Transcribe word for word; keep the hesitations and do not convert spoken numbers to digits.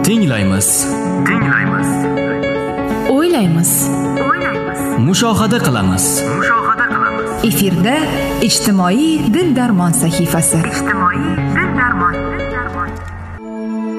Tinglaymiz. Tinglaymiz. O'ylaymiz. O'ylaymiz. Mushohada qilamiz. Mushohada qilamiz. Efirda ijtimoiy dil darmon sahifasi. Ijtimoiy dil darmon. Dil darmon.